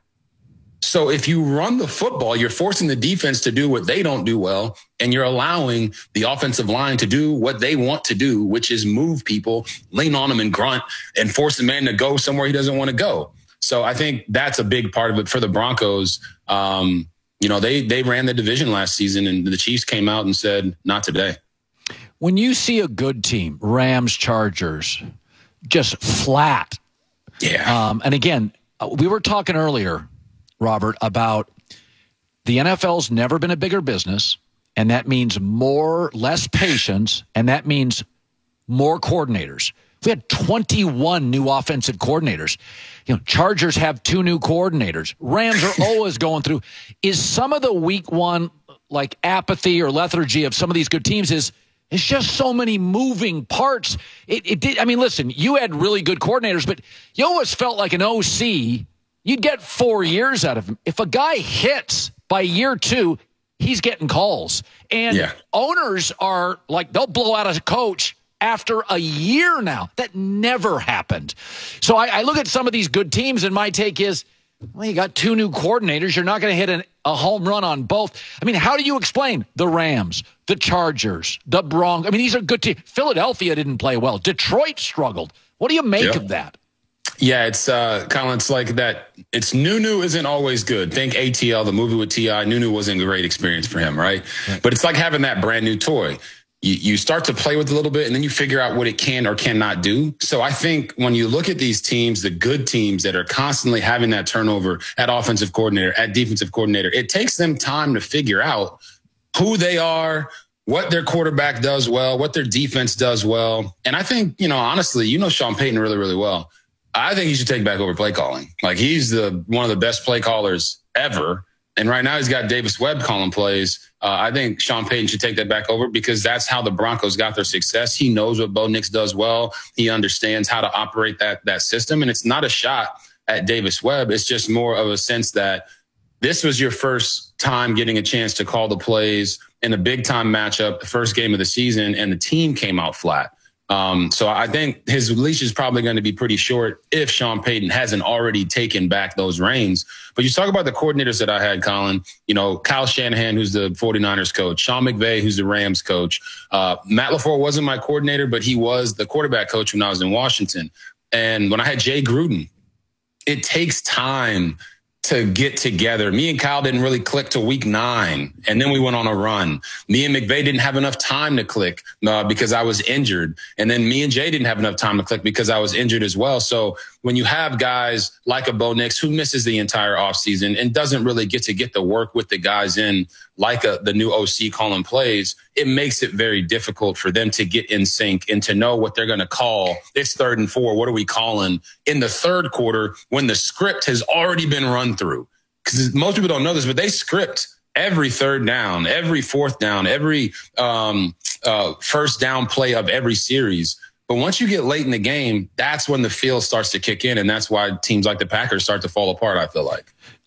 So if you run the football, you're forcing the defense to do what they don't do well, and you're allowing the offensive line to do what they want to do, which is move people, lean on them and grunt, and force the man to go somewhere he doesn't want to go. So I think that's a big part of it for the Broncos. Um, you know, they they ran the division last season, and the Chiefs came out and said, not today. When you see a good team, Rams, Chargers, just flat. Yeah. Um, and again, we were talking earlier, Robert, about the N F L's never been a bigger business, and that means more, less patience, and that means more coordinators. We had twenty-one new offensive coordinators. You know, Chargers have two new coordinators. Rams are always going through. Is some of the week one, like apathy or lethargy of some of these good teams is it's just so many moving parts. It, it did. I mean, listen, you had really good coordinators, but you always felt like an O C. You'd get four years out of him. If a guy hits by year two, he's getting calls. And yeah. owners are like, they'll blow out a coach after a year now. That never happened. So I, I look at some of these good teams, and my take is, well, you got two new coordinators. You're not going to hit an, a home run on both. I mean, how do you explain the Rams, the Chargers, the Broncos? I mean, these are good teams. Philadelphia didn't play well. Detroit struggled. What do you make yep. of that? Yeah, it's uh, kind of it's like that. It's new-new isn't always good. Think A T L, the movie with T I New-new wasn't a great experience for him, right? right? But it's like having that brand new toy. You, you start to play with it a little bit, and then you figure out what it can or cannot do. So I think when you look at these teams, the good teams that are constantly having that turnover at offensive coordinator, at defensive coordinator, it takes them time to figure out who they are, what their quarterback does well, what their defense does well. And I think, you know, honestly, you know Sean Payton really, really well. I think he should take back over play calling. Like, he's the one of the best play callers ever. And right now he's got Davis Webb calling plays. Uh, I think Sean Payton should take that back over because that's how the Broncos got their success. He knows what Bo Nix does well. He understands how to operate that, that system. And it's not a shot at Davis Webb. It's just more of a sense that this was your first time getting a chance to call the plays in a big time matchup, the first game of the season, and the team came out flat. Um, so I think his leash is probably going to be pretty short if Sean Payton hasn't already taken back those reins. But you talk about the coordinators that I had, Colin, you know, Kyle Shanahan, who's the 49ers coach, Sean McVay, who's the Rams coach. Uh, Matt LaFleur wasn't my coordinator, but he was the quarterback coach when I was in Washington. And when I had Jay Gruden, it takes time to get together. Me and Kyle didn't really click till week nine, and then we went on a run. Me and McVay didn't have enough time to click uh, because I was injured. And then me and Jay didn't have enough time to click because I was injured as well. So when you have guys like a Bo Nix who misses the entire offseason and doesn't really get to get the work with the guys in, like a, the new O C calling plays, it makes it very difficult for them to get in sync and to know what they're going to call. It's third and four. What are we calling in the third quarter when the script has already been run through? Because most people don't know this, but they script every third down, every fourth down, every um, uh, first down play of every series. But once you get late in the game, that's when the feel starts to kick in. And that's why teams like the Packers start to fall apart, I feel like.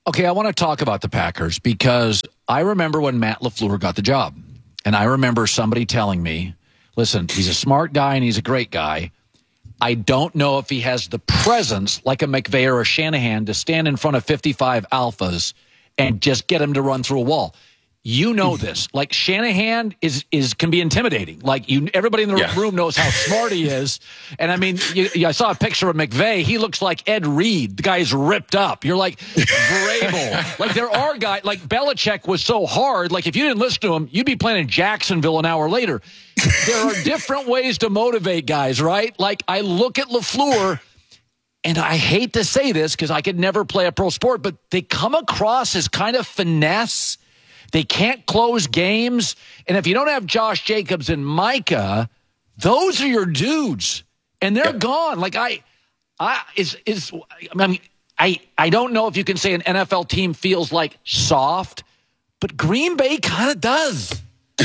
Okay, I want to talk about the Packers because I remember when Matt LaFleur got the job. And I remember somebody telling me, listen, he's a smart guy and he's a great guy. I don't know if he has the presence like a McVay or a Shanahan to stand in front of fifty-five alphas and just get him to run through a wall. You know this. Like Shanahan is is can be intimidating. Like you, everybody in the yeah. room knows how smart he is. And I mean, you, you, I saw a picture of McVay. He looks like Ed Reed. The guy's ripped up. You're like Vrabel. Like there are guys like Belichick was so hard. Like if you didn't listen to him, you'd be playing in Jacksonville an hour later. There are different ways to motivate guys, right? Like I look at LaFleur. And I hate to say this because I could never play a pro sport, but they come across as kind of finesse. They can't close games. And if you don't have Josh Jacobs and Micah, those are your dudes. And they're yep. gone. Like I, I is, is, I mean, I, I don't know if you can say an N F L team feels like soft, but Green Bay kind of does.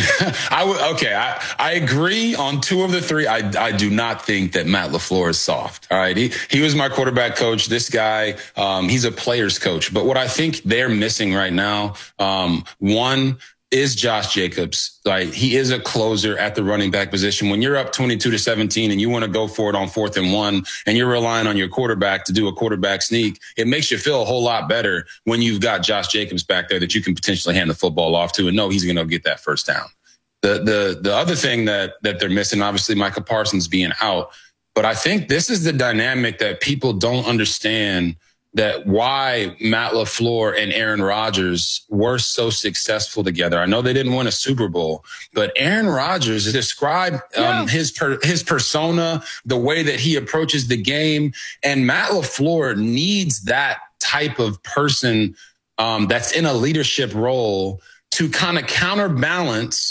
I would, okay, I, I agree on two of the three. I, I do not think that Matt LaFleur is soft. All right. He, he was my quarterback coach. This guy, um, he's a player's coach. But what I think they're missing right now, um, one is Josh Jacobs. Like he is a closer at the running back position. When you're up twenty-two to seventeen and you want to go for it on fourth and one and you're relying on your quarterback to do a quarterback sneak, it makes you feel a whole lot better when you've got Josh Jacobs back there that you can potentially hand the football off to and know he's going to get that first down. The the the other thing that that they're missing, obviously, Micah Parsons being out, but I think this is the dynamic that people don't understand, that why Matt LaFleur and Aaron Rodgers were so successful together. I know they didn't win a Super Bowl, but Aaron Rodgers described um, yeah. his per, his persona, the way that he approaches the game, and Matt LaFleur needs that type of person um, that's in a leadership role to kind of counterbalance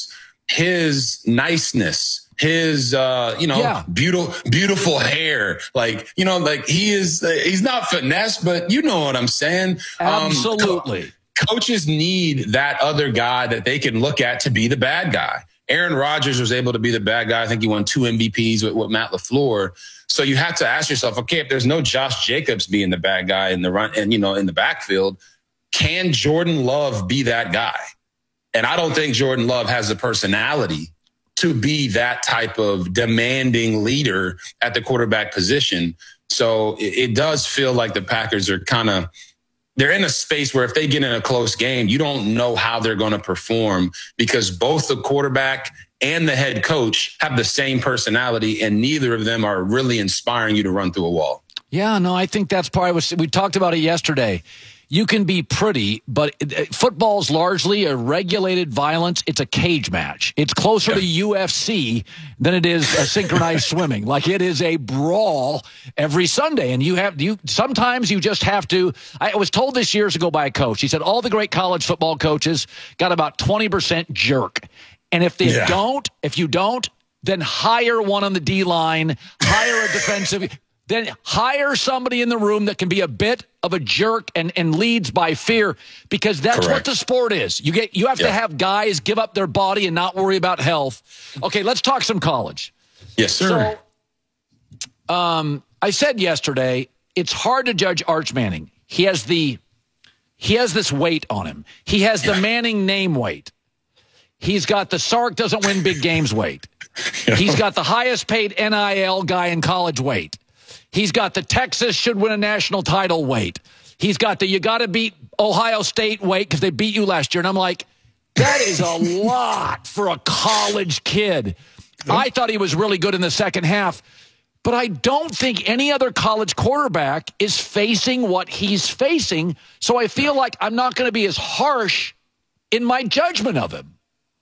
his niceness, his, uh, you know, yeah. beautiful, beautiful hair. Like, you know, like he is, uh, he's not finesse, but you know what I'm saying? Absolutely. Um, co- coaches need that other guy that they can look at to be the bad guy. Aaron Rodgers was able to be the bad guy. I think he won two M V Ps with, with Matt LaFleur. So you have to ask yourself, okay, if there's no Josh Jacobs being the bad guy in the run and, you know, in the backfield, can Jordan Love be that guy? And I don't think Jordan Love has the personality to be that type of demanding leader at the quarterback position. So it, it does feel like the Packers are kind of, they're in a space where if they get in a close game, you don't know how they're going to perform because both the quarterback and the head coach have the same personality and neither of them are really inspiring you to run through a wall. Yeah, no, I think that's part of what we talked about it yesterday. You can be pretty, but football's largely a regulated violence. It's a cage match. It's closer to U F C than it is a synchronized swimming. Like it is a brawl every Sunday. And you have, you, sometimes you just have to, I was told this years ago by a coach. He said all the great college football coaches got about twenty percent jerk. And if they yeah. don't, if you don't, then hire one on the D line, hire a defensive, then hire somebody in the room that can be a bit of a jerk and, and leads by fear, because that's Correct. What the sport is. You get, you have yeah. to have guys give up their body and not worry about health. Okay, let's talk some college. Yes, sir. So, um, I said yesterday, it's hard to judge Arch Manning. He has the, he has this weight on him. He has yeah. the Manning name weight. He's got the Sark doesn't win big games weight. yeah. He's got the highest paid N I L guy in college weight. He's got the Texas should win a national title weight. He's got the you got to beat Ohio State weight because they beat you last year. And I'm like, that is a lot for a college kid. I thought he was really good in the second half, but I don't think any other college quarterback is facing what he's facing. So I feel like I'm not going to be as harsh in my judgment of him.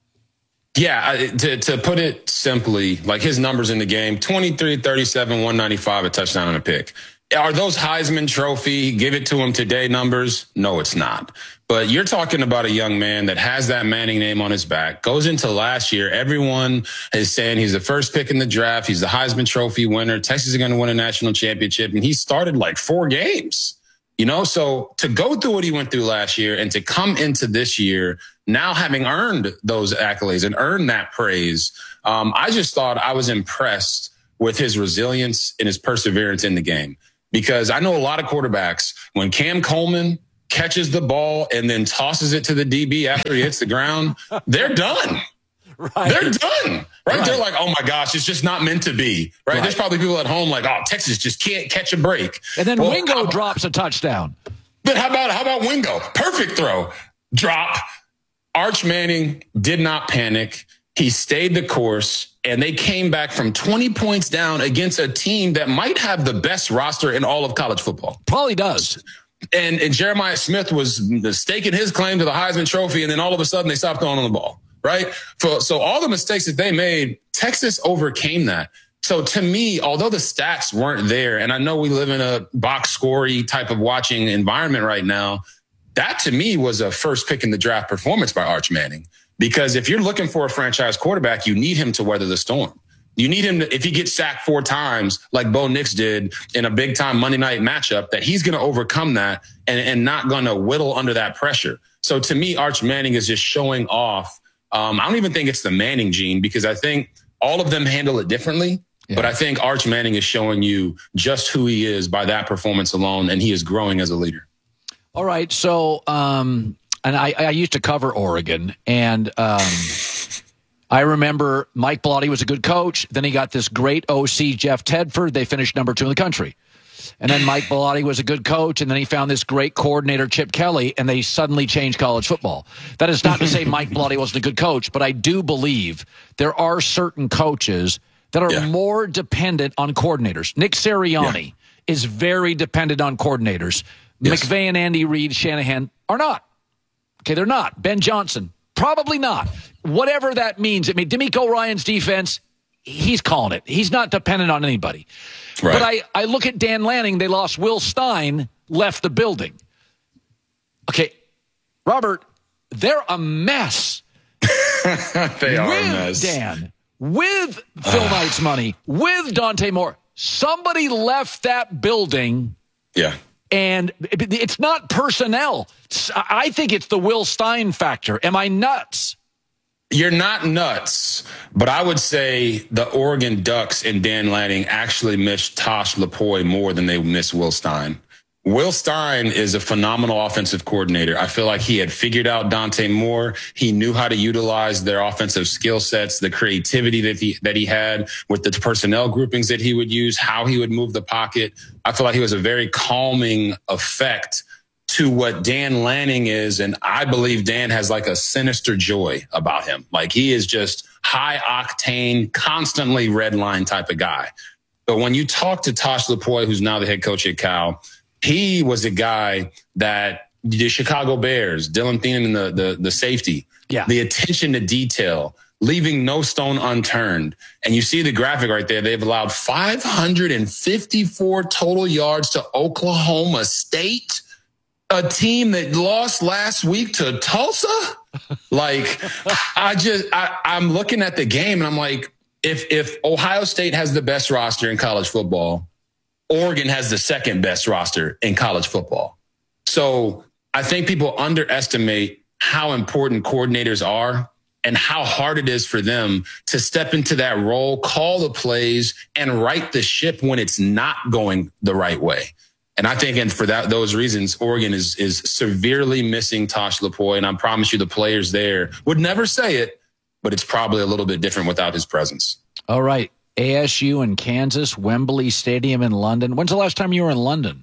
Yeah, to, to put it simply, like his numbers in the game, twenty-three, thirty-seven, one ninety-five, a touchdown and a pick. Are those Heisman Trophy, give it to him today numbers? No, it's not. But you're talking about a young man that has that Manning name on his back, goes into last year. Everyone is saying he's the first pick in the draft. He's the Heisman Trophy winner. Texas is going to win a national championship. And he started like four games, you know? So to go through what he went through last year and to come into this year now having earned those accolades and earned that praise, um, I just thought I was impressed with his resilience and his perseverance in the game. Because I know a lot of quarterbacks, when Cam Coleman catches the ball and then tosses it to the D B after he hits the ground, they're done. Right. They're done. Right? Right. They're like, oh my gosh, it's just not meant to be. Right? Right. There's probably people at home like, oh, Texas just can't catch a break. And then well, Wingo how, drops a touchdown. But how about how about Wingo? Perfect throw. Drop. Arch Manning did not panic. He stayed the course, and they came back from twenty points down against a team that might have the best roster in all of college football. Probably does. And, and Jeremiah Smith was staking his claim to the Heisman Trophy, and then all of a sudden they stopped throwing on the ball, right? For, so all the mistakes that they made, Texas overcame that. So to me, although the stats weren't there, and I know we live in a box score-y type of watching environment right now, that to me was a first pick in the draft performance by Arch Manning. Because if you're looking for a franchise quarterback, you need him to weather the storm. You need him to, if he gets sacked four times, like Bo Nix did in a big time Monday night matchup, that he's going to overcome that and, and not going to whittle under that pressure. So to me, Arch Manning is just showing off. Um, I don't even think it's the Manning gene, because I think all of them handle it differently. Yeah. But I think Arch Manning is showing you just who he is by that performance alone, and he is growing as a leader. All right. So, um, and I, I used to cover Oregon, and um, I remember Mike Bellotti was a good coach. Then he got this great O C, Jeff Tedford. They finished number two in the country. And then Mike Bellotti was a good coach, and then he found this great coordinator, Chip Kelly, and they suddenly changed college football. That is not to say Mike Bellotti wasn't a good coach, but I do believe there are certain coaches that are yeah. more dependent on coordinators. Nick Sirianni yeah. is very dependent on coordinators. Yes. McVay and Andy Reid, Shanahan are not. Okay, they're not. Ben Johnson, probably not. Whatever that means. I mean, DeMeco Ryans' defense, he's calling it. He's not dependent on anybody. Right. But I, I look at Dan Lanning. They lost Will Stein, left the building. Okay, Robert, they're a mess. they are with a mess. Dan, with Phil Knight's money, with Dante Moore. Somebody left that building. Yeah. And it's not personnel. I think it's the Will Stein factor. Am I nuts? You're not nuts, but I would say the Oregon Ducks and Dan Lanning actually miss Tosh Lupoi more than they miss Will Stein. Will Stein is a phenomenal offensive coordinator. I feel like he had figured out Dante Moore. He knew how to utilize their offensive skill sets, the creativity that he, that he had with the personnel groupings that he would use, how he would move the pocket. I feel like he was a very calming effect to what Dan Lanning is. And I believe Dan has like a sinister joy about him. Like he is just high octane, constantly red line type of guy. But when you talk to Tosh Lupoi, who's now the head coach at Cal, he was a guy that the Chicago Bears, Dylan Thieneman, the, the, the safety, yeah. the attention to detail, leaving no stone unturned. And you see the graphic right there. They've allowed five hundred fifty-four total yards to Oklahoma State, a team that lost last week to Tulsa. Like, I just, I, I'm looking at the game and I'm like, if, if Ohio State has the best roster in college football, Oregon has the second best roster in college football. So I think people underestimate how important coordinators are and how hard it is for them to step into that role, call the plays, and right the ship when it's not going the right way. And I think, and for that, those reasons, Oregon is is severely missing Tosh Lupoi. And I promise you the players there would never say it, but it's probably a little bit different without his presence. All right. A S U in Kansas, Wembley Stadium in London. When's the last time you were in London?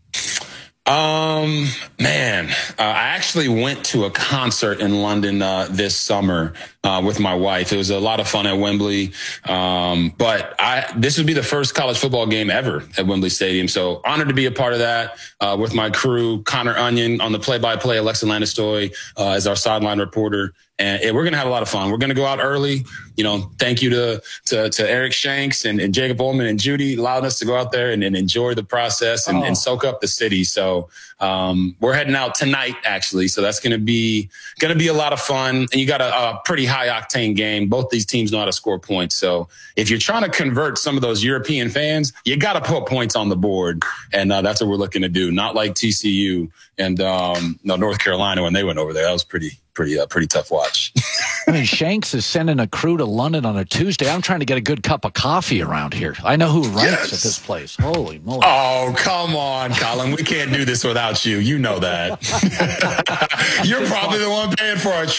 Um, man, uh, I actually went to a concert in London uh, this summer uh, with my wife. It was a lot of fun at Wembley. Um, but I this would be the first college football game ever at Wembley Stadium. So honored to be a part of that uh, with my crew, Connor Onion on the play-by-play, Alexa Landestoy uh, as our sideline reporter. And we're going to have a lot of fun. We're going to go out early. You know, thank you to to, to Eric Shanks and, and Jacob Ullman and Judy allowing us to go out there and, and enjoy the process and, oh. and soak up the city. So um, we're heading out tonight, actually. So that's going to be going to be a lot of fun. And you got a, a pretty high octane game. Both these teams know how to score points. So if you're trying to convert some of those European fans, you got to put points on the board. And uh, that's what we're looking to do. Not like T C U and um, no North Carolina when they went over there. That was pretty. Pretty, uh, pretty tough watch. I mean, Shanks is sending a crew to London on a Tuesday. I'm trying to get a good cup of coffee around here. I know who writes yes. at this place. Holy moly. Oh, come on, Colin. We can't do this without you. You know that. You're probably the one paying for our trip.